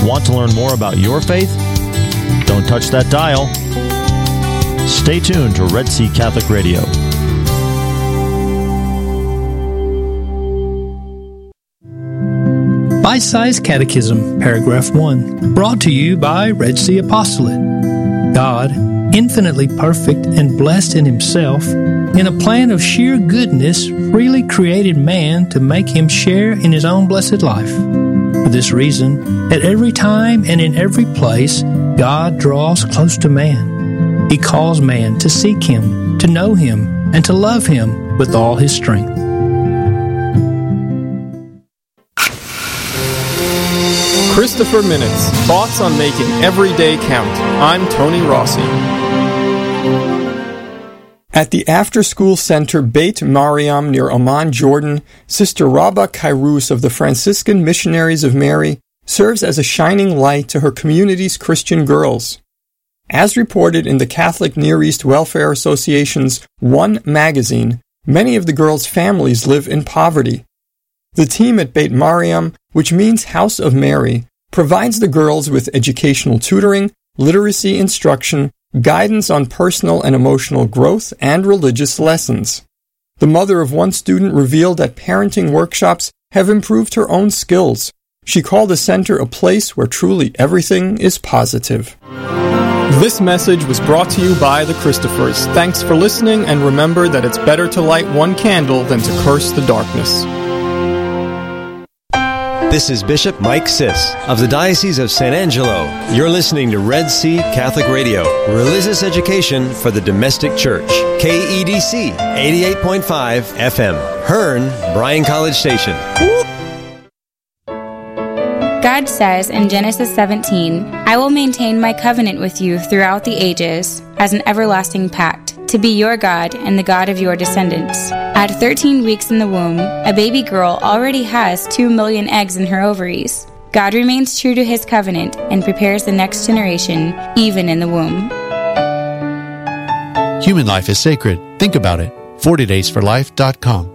Want to learn more about your faith? Don't touch that dial. Stay tuned to Red Sea Catholic Radio. Bite-Sized Catechism, Paragraph 1, brought to you by Red Sea Apostolate. God, infinitely perfect and blessed in Himself, in a plan of sheer goodness, freely created man to make him share in his own blessed life. For this reason, at every time and in every place, God draws close to man. He calls man to seek Him, to know Him, and to love Him with all his strength. Christopher Minutes, thoughts on making every day count. I'm Tony Rossi. At the after-school center Beit Mariam near Amman, Jordan, Sister Rabba Kairous of the Franciscan Missionaries of Mary serves as a shining light to her community's Christian girls. As reported in the Catholic Near East Welfare Association's One magazine, many of the girls' families live in poverty. The team at Beit Mariam, which means House of Mary, provides the girls with educational tutoring, literacy instruction, guidance on personal and emotional growth, and religious lessons. The mother of one student revealed that parenting workshops have improved her own skills. She called the center a place where truly everything is positive. This message was brought to you by the Christophers. Thanks for listening, and remember that it's better to light one candle than to curse the darkness. This is Bishop Mike Siss of the Diocese of San Angelo. You're listening to Red Sea Catholic Radio, religious education for the domestic church. KEDC 88.5 FM, Hearn, Bryan College Station. God says in Genesis 17, "I will maintain my covenant with you throughout the ages as an everlasting pact, to be your God and the God of your descendants." At 13 weeks in the womb, a baby girl already has 2 million eggs in her ovaries. God remains true to His covenant and prepares the next generation, even in the womb. Human life is sacred. Think about it. 40daysforlife.com.